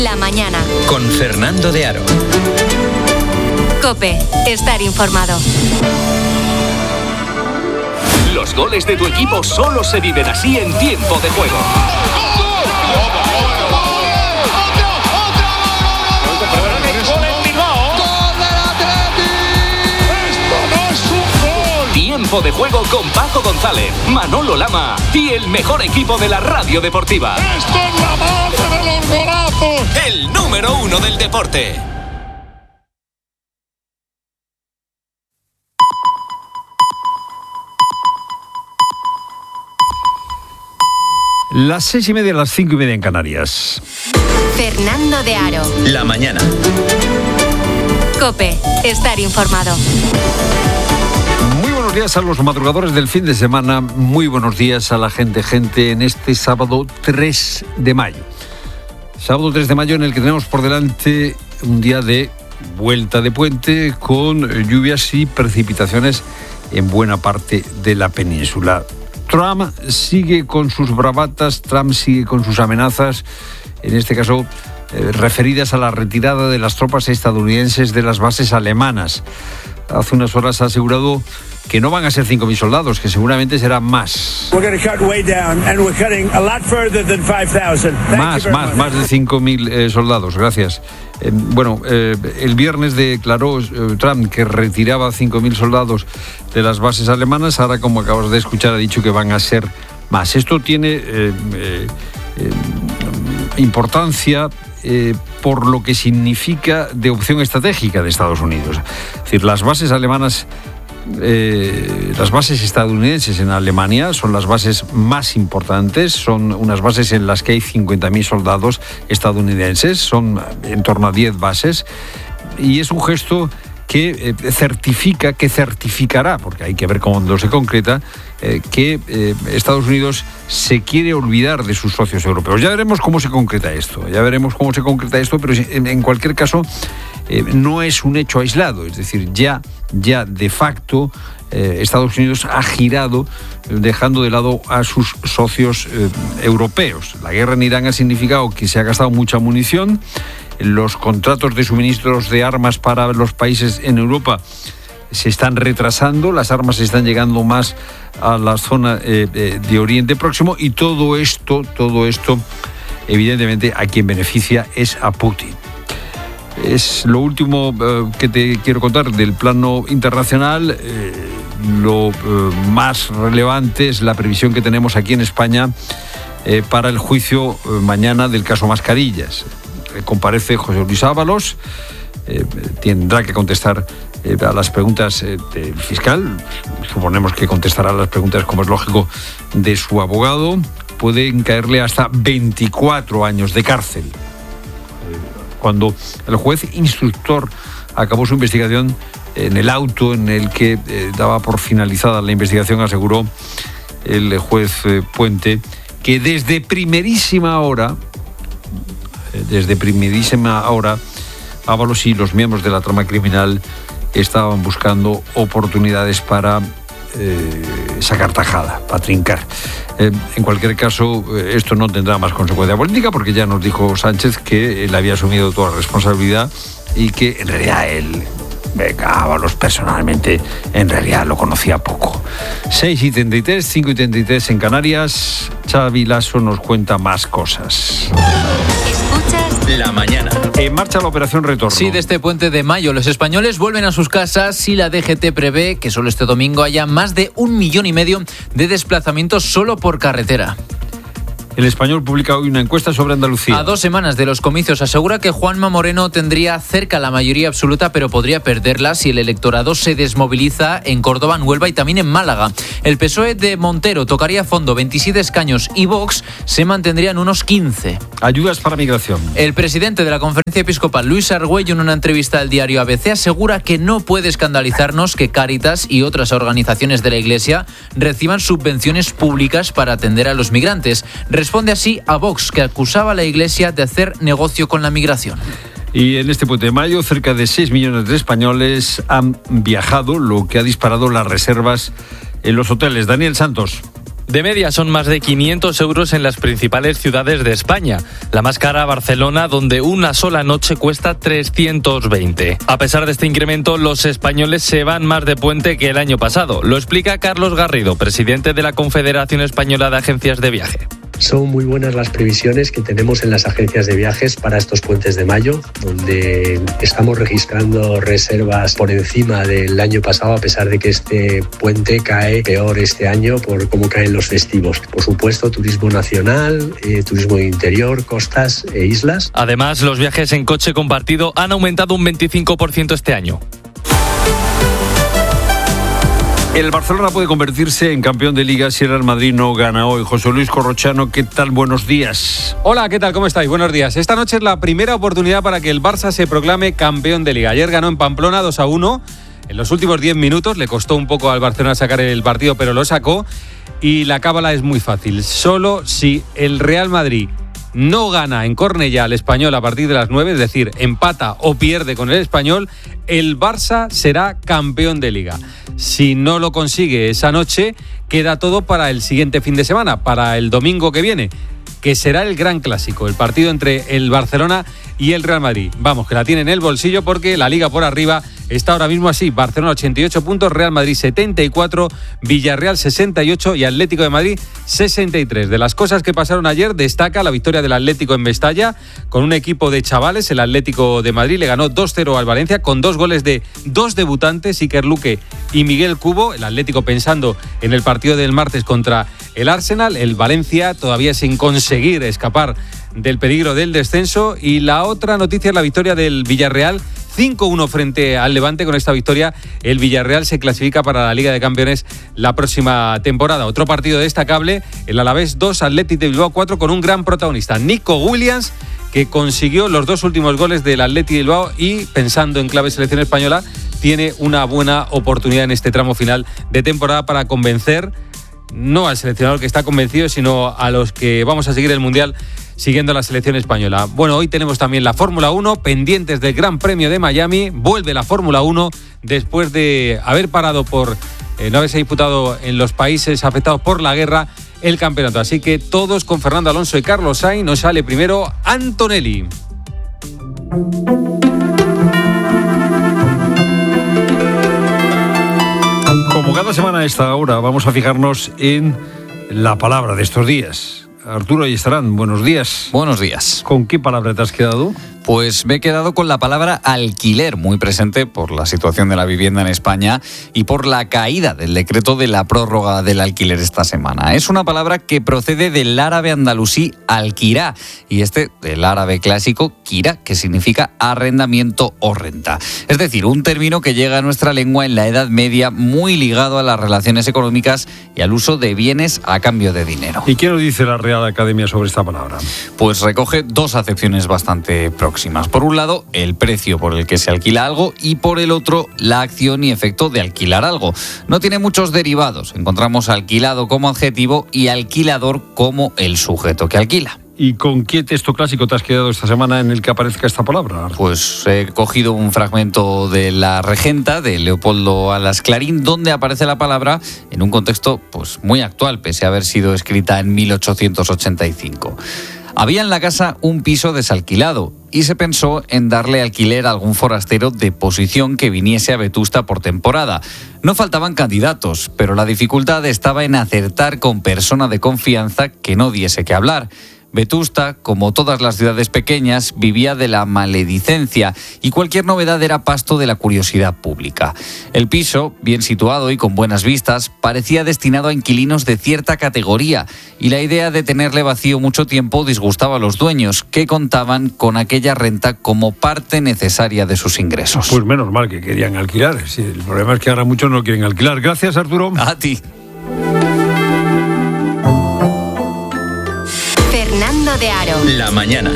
La mañana. Con Fernando de Aro. COPE. Estar informado. Los goles de tu equipo solo se viven así en tiempo de juego. Tiempo de juego con Paco González, Manolo Lama y el mejor equipo de la radio deportiva. ¡Esto es la madre de los golazos! El número 1 del deporte. Las 6:30, las 5:30 en Canarias. Fernando de Aro. La mañana. COPE. Estar informado. Muy buenos días a los madrugadores del fin de semana. Muy buenos días a la gente en este sábado 3 de mayo. Sábado 3 de mayo en el que tenemos por delante un día de vuelta de puente con lluvias y precipitaciones en buena parte de la península. Trump sigue con sus bravatas, Trump sigue con sus amenazas, en este caso referidas a la retirada de las tropas estadounidenses de las bases alemanas. Hace unas horas ha asegurado que no van a ser 5.000 soldados, que seguramente serán más. Más de 5.000 soldados, gracias. El viernes declaró Trump que retiraba 5.000 soldados de las bases alemanas. Ahora, como acabas de escuchar, ha dicho que van a ser más. Esto tiene importancia por lo que significa de opción estratégica de Estados Unidos. Es decir, las bases alemanas, las bases estadounidenses en Alemania son las bases más importantes, son unas bases en las que hay 50.000 soldados estadounidenses, son en torno a 10 bases, y es un gesto que certificará, porque hay que ver cómo se concreta, que Estados Unidos se quiere olvidar de sus socios europeos. Ya veremos cómo se concreta esto, pero en cualquier caso no es un hecho aislado, es decir, ya de facto Estados Unidos ha girado dejando de lado a sus socios europeos. La guerra en Irán ha significado que se ha gastado mucha munición. Los contratos de suministros de armas para los países en Europa se están retrasando, las armas están llegando más a la zona de Oriente Próximo, y todo esto, evidentemente, a quien beneficia es a Putin. Es lo último que te quiero contar del plano internacional. Lo más relevante es la previsión que tenemos aquí en España para el juicio mañana del caso Mascarillas. Comparece José Luis Ábalos, tendrá que contestar a las preguntas del fiscal, suponemos que contestará las preguntas, como es lógico, de su abogado. Pueden caerle hasta 24 años de cárcel. Cuando el juez instructor acabó su investigación, en el auto en el que daba por finalizada la investigación, aseguró el juez Puente que desde primerísima hora, Ábalos y los miembros de la trama criminal estaban buscando oportunidades para sacar tajada, para trincar. En cualquier caso, esto no tendrá más consecuencia política, porque ya nos dijo Sánchez que él había asumido toda la responsabilidad y que en realidad él, Ábalos personalmente, en realidad lo conocía poco. 6:33, 5:33 en Canarias. Xavi Lasso nos cuenta más cosas. La mañana. En marcha la operación retorno. Sí, de este puente de mayo los españoles vuelven a sus casas y la DGT prevé que solo este domingo haya más de 1,5 millones de desplazamientos solo por carretera. El Español publica hoy una encuesta sobre Andalucía. A 2 semanas de los comicios asegura que Juanma Moreno tendría cerca la mayoría absoluta, pero podría perderla si el electorado se desmoviliza en Córdoba, en Huelva y también en Málaga. El PSOE de Montero tocaría fondo 27 escaños y Vox se mantendría en unos 15. Ayudas para migración. El presidente de la Conferencia Episcopal, Luis Argüello, en una entrevista al diario ABC, asegura que no puede escandalizarnos que Cáritas y otras organizaciones de la Iglesia reciban subvenciones públicas para atender a los migrantes. Responde así a Vox, que acusaba a la Iglesia de hacer negocio con la migración. Y en este puente de mayo, cerca de 6 millones de españoles han viajado, lo que ha disparado las reservas en los hoteles. Daniel Santos. De media son más de 500 euros en las principales ciudades de España. La más cara, Barcelona, donde una sola noche cuesta 320. A pesar de este incremento, los españoles se van más de puente que el año pasado. Lo explica Carlos Garrido, presidente de la Confederación Española de Agencias de Viaje. Son muy buenas las previsiones que tenemos en las agencias de viajes para estos puentes de mayo, donde estamos registrando reservas por encima del año pasado, a pesar de que este puente cae peor este año por cómo caen los festivos. Por supuesto, turismo nacional, turismo de interior, costas e islas. Además, los viajes en coche compartido han aumentado un 25% este año. El Barcelona puede convertirse en campeón de Liga si el Real Madrid no gana hoy. José Luis Corrochano, ¿qué tal? Buenos días. Hola, ¿qué tal? ¿Cómo estáis? Buenos días. Esta noche es la primera oportunidad para que el Barça se proclame campeón de Liga. Ayer ganó en Pamplona 2-1. En los últimos 10 minutos le costó un poco al Barcelona sacar el partido, pero lo sacó. Y la cábala es muy fácil. Solo si el Real Madrid no gana en Cornellá al Español a partir de las 9, es decir, empata o pierde con el Español, el Barça será campeón de Liga. Si no lo consigue esa noche, queda todo para el siguiente fin de semana, para el domingo que viene, que será el gran clásico, el partido entre el Barcelona y el Real Madrid. Vamos, que la tiene en el bolsillo porque la Liga por arriba está ahora mismo así. Barcelona 88 puntos, Real Madrid 74, Villarreal 68 y Atlético de Madrid 63. De las cosas que pasaron ayer destaca la victoria del Atlético en Mestalla con un equipo de chavales. El Atlético de Madrid le ganó 2-0 al Valencia con 2 goles de 2 debutantes, Iker Luque y Miguel Cubo. El Atlético pensando en el partido del martes contra el Arsenal. El Valencia todavía sin conseguir escapar del peligro del descenso. Y la otra noticia es la victoria del Villarreal 5-1 frente al Levante. Con esta victoria el Villarreal se clasifica para la Liga de Campeones la próxima temporada. Otro partido destacable, el Alavés 2, Athletic de Bilbao 4, con un gran protagonista, Nico Williams, que consiguió los 2 últimos goles del Athletic de Bilbao y, pensando en clave selección española, tiene una buena oportunidad en este tramo final de temporada para convencer, no al seleccionador que está convencido, sino a los que vamos a seguir el Mundial siguiendo la selección española. Bueno, hoy tenemos también la Fórmula 1, pendientes del Gran Premio de Miami. Vuelve la Fórmula 1 después de haber parado por no haberse disputado en los países afectados por la guerra el campeonato. Así que todos con Fernando Alonso y Carlos Sainz. Nos sale primero Antonelli. Como cada semana a esta hora vamos a fijarnos en la palabra de estos días. Arturo Ayestarán, buenos días. Buenos días. ¿Con qué palabra te has quedado? Pues me he quedado con la palabra alquiler, muy presente por la situación de la vivienda en España y por la caída del decreto de la prórroga del alquiler esta semana. Es una palabra que procede del árabe andalusí alquirá y del árabe clásico quira, que significa arrendamiento o renta. Es decir, un término que llega a nuestra lengua en la Edad Media muy ligado a las relaciones económicas y al uso de bienes a cambio de dinero. ¿Y qué nos dice la Real Academia sobre esta palabra? Pues recoge 2 acepciones bastante próximas. Por un lado, el precio por el que se alquila algo y por el otro, la acción y efecto de alquilar algo. No tiene muchos derivados. Encontramos alquilado como adjetivo y alquilador como el sujeto que alquila. ¿Y con qué texto clásico te has quedado esta semana en el que aparezca esta palabra? Pues he cogido un fragmento de La Regenta, de Leopoldo Alas Clarín, donde aparece la palabra en un contexto pues muy actual, pese a haber sido escrita en 1885. Había en la casa un piso desalquilado y se pensó en darle alquiler a algún forastero de posición que viniese a Vetusta por temporada. No faltaban candidatos, pero la dificultad estaba en acertar con persona de confianza que no diese que hablar. Vetusta, como todas las ciudades pequeñas, vivía de la maledicencia y cualquier novedad era pasto de la curiosidad pública. El piso, bien situado y con buenas vistas, parecía destinado a inquilinos de cierta categoría y la idea de tenerle vacío mucho tiempo disgustaba a los dueños, que contaban con aquella renta como parte necesaria de sus ingresos. Pues menos mal que querían alquilar. Sí, el problema es que ahora muchos no quieren alquilar. Gracias, Arturo. A ti. Fernando de Aro. La mañana.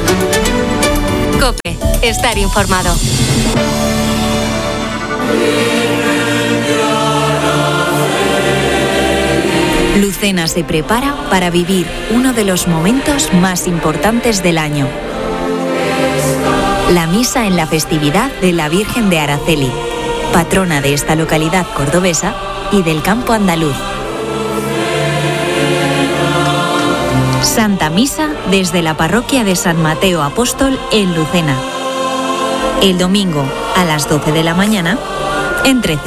COPE. Estar informado. Lucena se prepara para vivir uno de los momentos más importantes del año. La misa en la festividad de la Virgen de Araceli, patrona de esta localidad cordobesa y del campo andaluz. Santa Misa desde la parroquia de San Mateo Apóstol en Lucena. El domingo a las 12 de la mañana en 13.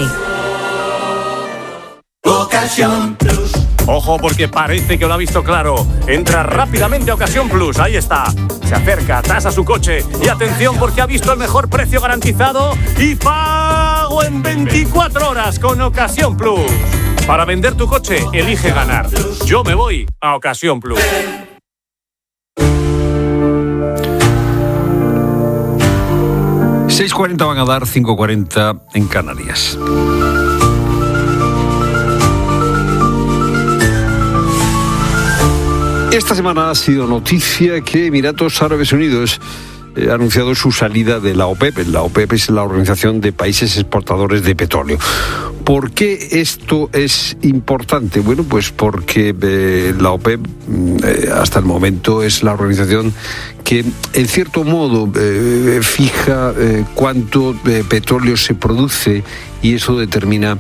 Ocasión Plus. Ojo, porque parece que lo ha visto claro. Entra rápidamente a Ocasión Plus, ahí está. Se acerca, tasa su coche y atención porque ha visto el mejor precio garantizado y pago en 24 horas con Ocasión Plus. Para vender tu coche, elige ganar. Yo me voy a Ocasión Plus. 6:40 van a dar, 5:40 en Canarias. Esta semana ha sido noticia que Emiratos Árabes Unidos ha anunciado su salida de la OPEP. La OPEP es la Organización de Países Exportadores de Petróleo. ¿Por qué esto es importante? Bueno, pues porque la OPEP hasta el momento es la organización que en cierto modo fija cuánto petróleo se produce y eso determina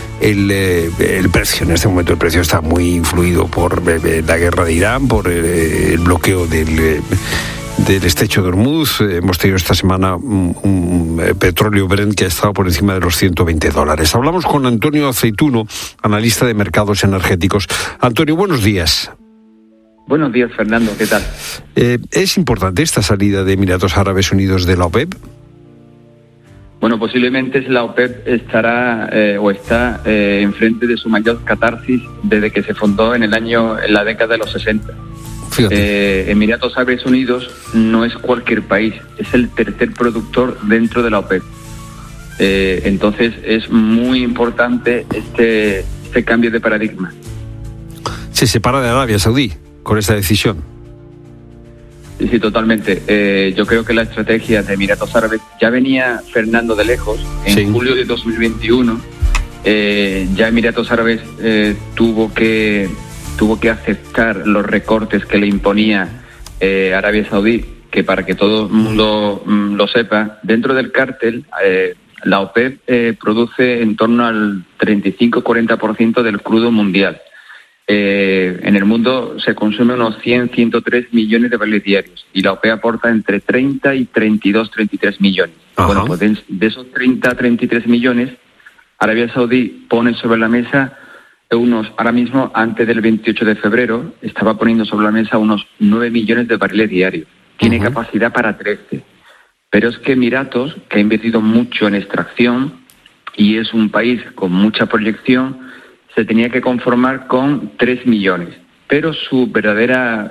el precio. En este momento el precio está muy influido por la guerra de Irán, por el bloqueo del estrecho de Hormuz. Hemos tenido esta semana un petróleo Brent que ha estado por encima de los $120. Hablamos con Antonio Aceituno, analista de mercados energéticos. Antonio, buenos días. Buenos días, Fernando, ¿qué tal? ¿Es importante esta salida de Emiratos Árabes Unidos de la OPEP? Bueno, posiblemente la OPEP está enfrente de su mayor catarsis desde que se fundó en la década de los 60. Emiratos Árabes Unidos no es cualquier país, es el tercer productor dentro de la OPEP. Entonces es muy importante este cambio de paradigma. ¿Se separa de Arabia Saudí con esta decisión? Sí, totalmente. Yo creo que la estrategia de Emiratos Árabes ya venía, Fernando, de lejos. En julio de 2021 ya Emiratos Árabes tuvo que aceptar los recortes que le imponía Arabia Saudí, que para que todo el mundo lo sepa, dentro del cártel la OPEP produce en torno al 35-40% del crudo mundial. En el mundo se consume unos 100-103 millones de barriles diarios y la OPEP aporta entre 30 y 33 millones. Ajá. Bueno, pues de esos 30-33 millones, Arabia Saudí pone sobre la mesa ahora mismo, antes del 28 de febrero, estaba poniendo sobre la mesa unos 9 millones de barriles diarios. Tiene capacidad para 13. Pero es que Emiratos, que ha invertido mucho en extracción y es un país con mucha proyección, se tenía que conformar con 3 millones. Pero su verdadero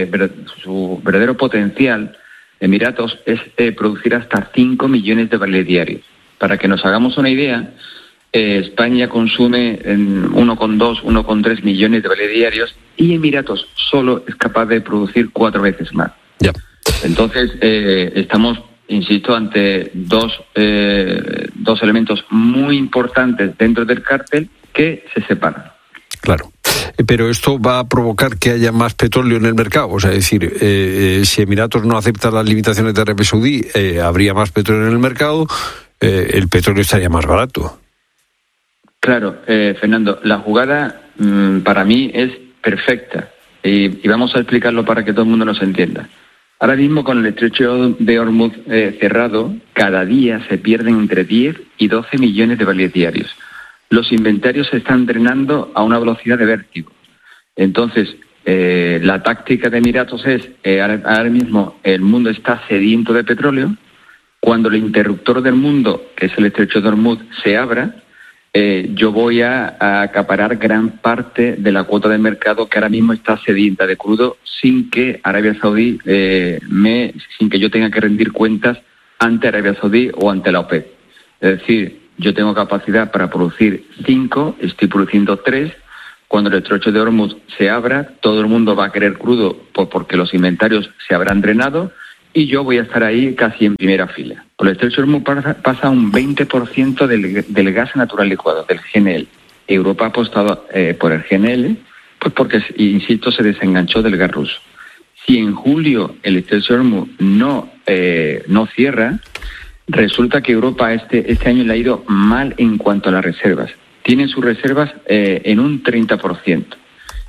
potencial, Emiratos, es producir hasta 5 millones de barriles diarios. Para que nos hagamos una idea, España consume 1,2, 1,3 millones de barriles diarios y Emiratos solo es capaz de producir 4 veces más. Yeah. Entonces, estamos, insisto, ante dos elementos muy importantes dentro del cártel que se separan. Claro. Pero esto va a provocar que haya más petróleo en el mercado. O sea, es decir, si Emiratos no acepta las limitaciones de Arabia Saudí, habría más petróleo en el mercado, el petróleo estaría más barato. Claro, Fernando, la jugada para mí es perfecta y vamos a explicarlo para que todo el mundo nos entienda. Ahora mismo con el estrecho de Hormuz cerrado, cada día se pierden entre 10 y 12 millones de barriles diarios. Los inventarios se están drenando a una velocidad de vértigo. Entonces, la táctica de Emiratos es, ahora mismo el mundo está sediento de petróleo. Cuando el interruptor del mundo, que es el estrecho de Hormuz, se abra, yo voy a acaparar gran parte de la cuota de mercado que ahora mismo está sedienta de crudo sin que Arabia Saudí, sin que yo tenga que rendir cuentas ante Arabia Saudí o ante la OPEP. Es decir, yo tengo capacidad para producir 5, estoy produciendo 3. Cuando el estrecho de Hormuz se abra, todo el mundo va a querer crudo porque los inventarios se habrán drenado y yo voy a estar ahí casi en primera fila. Por el estrecho de Hormuz pasa un 20% del gas natural licuado, del GNL. Europa ha apostado por el GNL pues porque, insisto, se desenganchó del gas ruso. Si en julio el estrecho de Hormuz no cierra, resulta que Europa este año le ha ido mal en cuanto a las reservas. Tienen sus reservas en un 30%.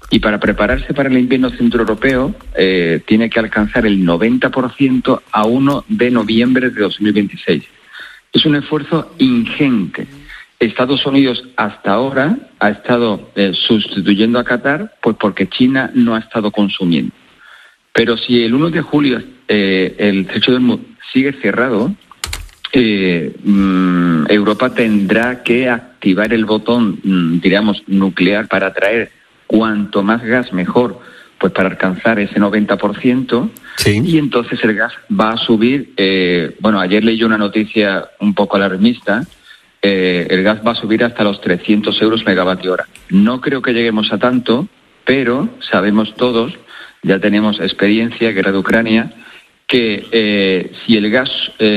Y para prepararse para el invierno centroeuropeo tiene que alcanzar el 90% a 1 de noviembre de 2026. Es un esfuerzo ingente. Estados Unidos hasta ahora ha estado sustituyendo a Qatar pues porque China no ha estado consumiendo. Pero si el 1 de julio el Estrecho de Hormuz sigue cerrado, Europa tendrá que activar el botón, diríamos, nuclear para traer cuanto más gas mejor, pues para alcanzar ese 90%. Sí. Y entonces el gas va a subir. Ayer leí una noticia un poco alarmista. El gas va a subir hasta los 300 euros megavatio hora. No creo que lleguemos a tanto, pero sabemos todos, ya tenemos experiencia, guerra de Ucrania, que si el gas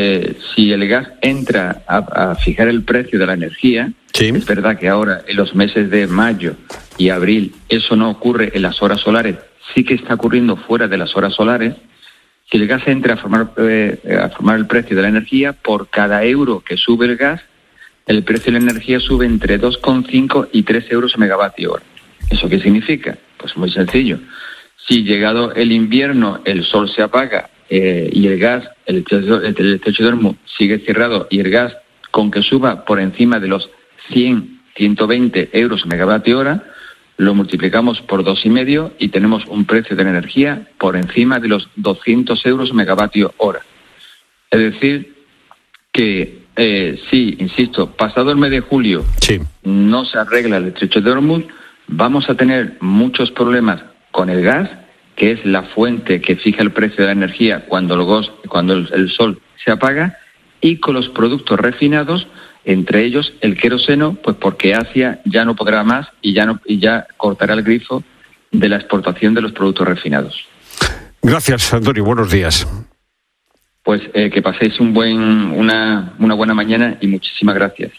entra a fijar el precio de la energía, sí. Es verdad que ahora en los meses de mayo y abril eso no ocurre en las horas solares, sí que está ocurriendo fuera de las horas solares. Si el gas entra a formar el precio de la energía, por cada euro que sube el gas, el precio de la energía sube entre 2,5 y 3 euros a megavatio hora. ¿Eso qué significa? Pues muy sencillo. Si llegado el invierno el sol se apaga y el gas, el Estrecho de Hormuz sigue cerrado y el gas con que suba por encima de los 120 euros a megavatio hora, lo multiplicamos por 2,5 y tenemos un precio de la energía por encima de los 200 euros a megavatio hora. Es decir, que sí, insisto, pasado el mes de julio no se arregla el Estrecho de Hormuz, vamos a tener muchos problemas con el gas, que es la fuente que fija el precio de la energía cuando el sol se apaga, y con los productos refinados, entre ellos el queroseno, pues porque Asia ya no podrá más y ya cortará el grifo de la exportación de los productos refinados. Gracias, Antonio. Buenos días. Pues que paséis una buena mañana y muchísimas gracias.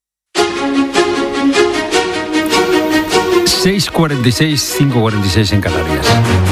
6:46, 5:46 en Canarias.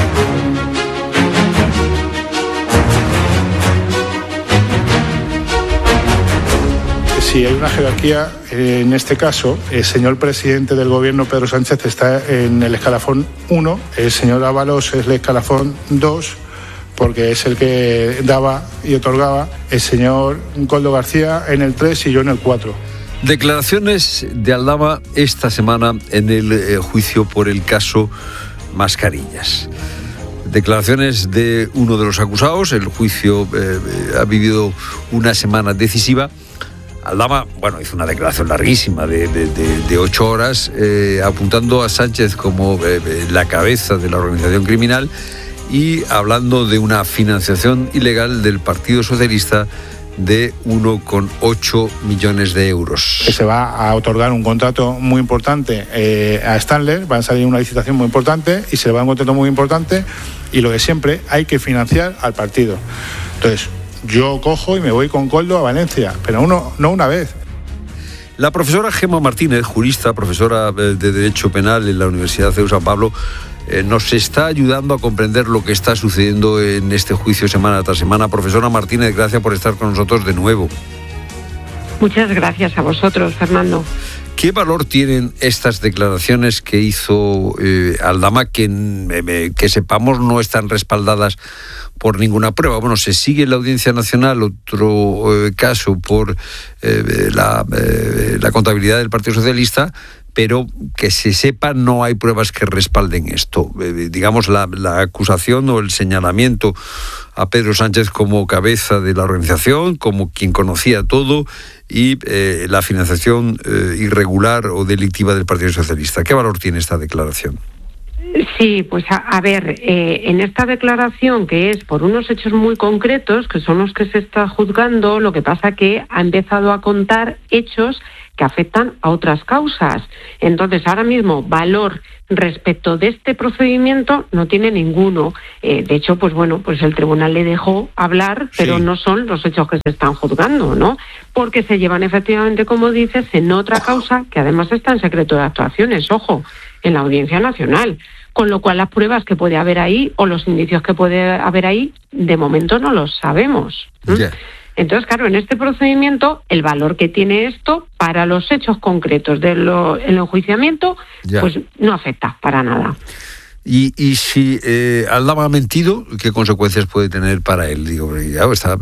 Sí, hay una jerarquía. En este caso, el señor presidente del gobierno, Pedro Sánchez, está en el escalafón 1, el señor Ábalos es el escalafón 2, porque es el que daba y otorgaba, el señor Koldo García en el 3 y yo en el 4. Declaraciones de Aldama esta semana en el juicio por el caso Mascarillas. Declaraciones de uno de los acusados. El juicio ha vivido una semana decisiva. Aldama, hizo una declaración larguísima de 8 horas, apuntando a Sánchez como la cabeza de la organización criminal y hablando de una financiación ilegal del Partido Socialista de 1,8 millones de euros. Se va a otorgar un contrato muy importante a Stanley, va a salir una licitación muy importante y se le va a dar un contrato muy importante, y lo de siempre, hay que financiar al partido. Entonces, yo cojo y me voy con Koldo a Valencia, pero no una vez. La profesora Gemma Martínez, jurista, profesora de Derecho Penal en la Universidad de San Pablo, nos está ayudando a comprender lo que está sucediendo en este juicio semana tras semana. Profesora Martínez, gracias por estar con nosotros de nuevo. Muchas gracias a vosotros, Fernando. ¿Qué valor tienen estas declaraciones que hizo Aldama, que sepamos no están respaldadas por ninguna prueba? Bueno, se sigue en la Audiencia Nacional otro caso por la contabilidad del Partido Socialista, pero que se sepa no hay pruebas que respalden esto. Digamos, la acusación o el señalamiento a Pedro Sánchez como cabeza de la organización, como quien conocía todo, y la financiación irregular o delictiva del Partido Socialista. ¿Qué valor tiene esta declaración? Sí, pues a ver, en esta declaración, que es por unos hechos muy concretos, que son los que se está juzgando, lo que pasa que ha empezado a contar hechos que afectan a otras causas. Entonces, ahora mismo, valor respecto de este procedimiento no tiene ninguno. De hecho, pues el tribunal le dejó hablar, pero no son los hechos que se están juzgando, ¿no? Porque se llevan efectivamente, como dices, en otra causa que además está en secreto de actuaciones, ojo, en la Audiencia Nacional. Con lo cual, las pruebas que puede haber ahí o los indicios que puede haber ahí, de momento no los sabemos. Yeah. Entonces, claro, en este procedimiento, el valor que tiene esto para los hechos concretos del enjuiciamiento, pues no afecta para nada. Y si Aldama ha mentido, ¿qué consecuencias puede tener para él? Digo, ya está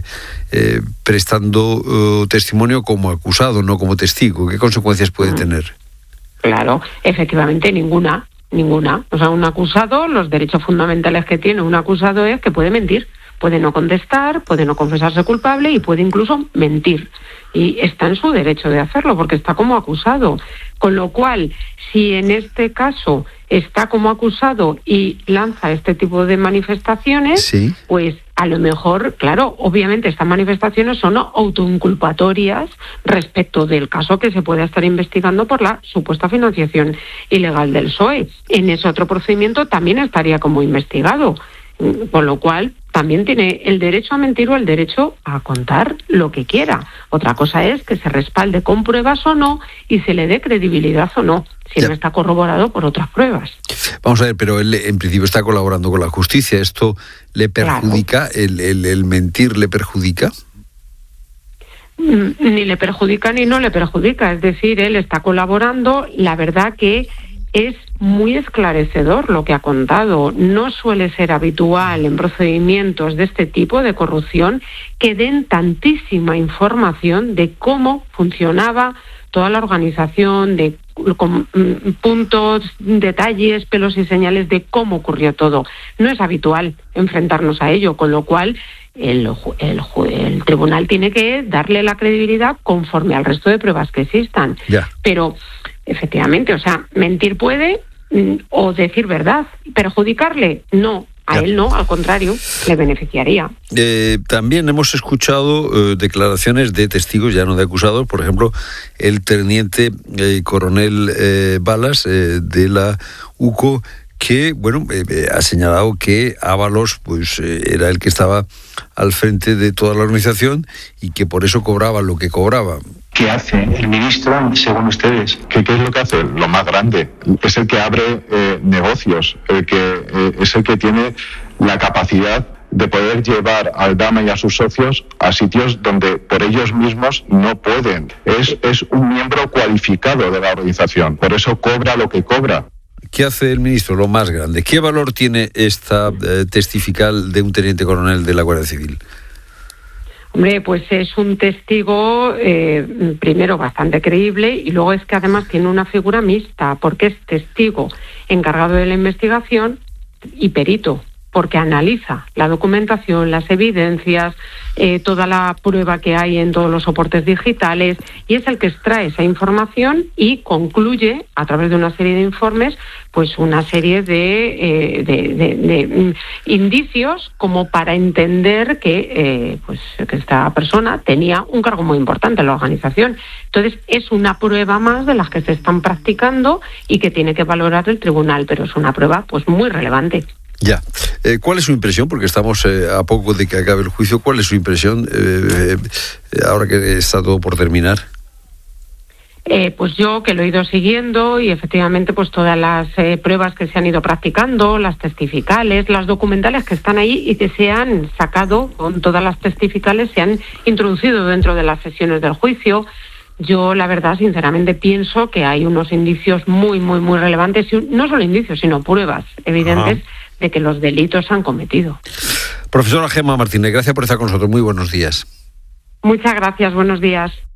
prestando testimonio como acusado, no como testigo. ¿Qué consecuencias puede tener? Claro, efectivamente ninguna. O sea, un acusado, los derechos fundamentales que tiene un acusado es que puede mentir. Puede no contestar, puede no confesarse culpable y puede incluso mentir. Y está en su derecho de hacerlo porque está como acusado. Con lo cual, si en este caso está como acusado y lanza este tipo de manifestaciones, sí, pues a lo mejor, claro, obviamente estas manifestaciones son autoinculpatorias respecto del caso que se puede estar investigando por la supuesta financiación ilegal del PSOE. En ese otro procedimiento también estaría como investigado. Con lo cual, también tiene el derecho a mentir o el derecho a contar lo que quiera. Otra cosa es que se respalde con pruebas o no y se le dé credibilidad o no, si no está corroborado por otras pruebas. Vamos a ver, pero él en principio está colaborando con la justicia. ¿Esto le perjudica? Claro. ¿El mentir le perjudica? Ni le perjudica ni no le perjudica. Es decir, él está colaborando. La verdad que es muy esclarecedor lo que ha contado. No suele ser habitual en procedimientos de este tipo de corrupción que den tantísima información de cómo funcionaba toda la organización, de puntos, detalles, pelos y señales de cómo ocurrió todo. No es habitual enfrentarnos a ello, con lo cual el tribunal tiene que darle la credibilidad conforme al resto de pruebas que existan. Yeah. Pero efectivamente, o sea, mentir puede o decir verdad. ¿Perjudicarle? No. A él no, al contrario, le beneficiaría. También hemos escuchado declaraciones de testigos, ya no de acusados, por ejemplo, el teniente coronel Balas de la UCO, que ha señalado que Ábalos pues era el que estaba al frente de toda la organización y que por eso cobraba lo que cobraba. ¿Qué hace el ministro, según ustedes? ¿Qué es lo que hace? Lo más grande. Es el que abre negocios, es el que tiene la capacidad de poder llevar a Aldama y a sus socios a sitios donde por ellos mismos no pueden. Es un miembro cualificado de la organización, por eso cobra lo que cobra. ¿Qué hace el ministro? Lo más grande. ¿Qué valor tiene esta testifical de un teniente coronel de la Guardia Civil? Hombre, pues es un testigo, primero, bastante creíble, y luego es que además tiene una figura mixta, porque es testigo encargado de la investigación y perito, porque analiza la documentación, las evidencias, toda la prueba que hay en todos los soportes digitales, y es el que extrae esa información y concluye, a través de una serie de informes, pues una serie de indicios como para entender que esta persona tenía un cargo muy importante en la organización. Entonces, es una prueba más de las que se están practicando y que tiene que valorar el tribunal, pero es una prueba pues muy relevante. Ya. ¿Cuál es su impresión? Porque estamos a poco de que acabe el juicio. ¿Cuál es su impresión ahora que está todo por terminar? Pues yo, que lo he ido siguiendo, y efectivamente pues todas las pruebas que se han ido practicando, las testificales, las documentales que están ahí y que se han sacado, con todas las testificales se han introducido dentro de las sesiones del juicio. Yo, la verdad, sinceramente pienso que hay unos indicios muy, muy, muy relevantes, y no solo indicios, sino pruebas evidentes de que los delitos se han cometido. Profesora Gemma Martínez, gracias por estar con nosotros. Muy buenos días. Muchas gracias, buenos días.